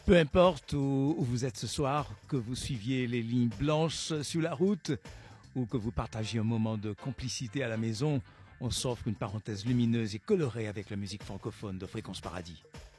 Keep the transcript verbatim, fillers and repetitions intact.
Peu importe où, où vous êtes ce soir, que vous suiviez les lignes blanches sur la route ou que vous partagiez un moment de complicité à la maison, on s'offre une parenthèse lumineuse et colorée avec la musique francophone de Fréquence Paradis.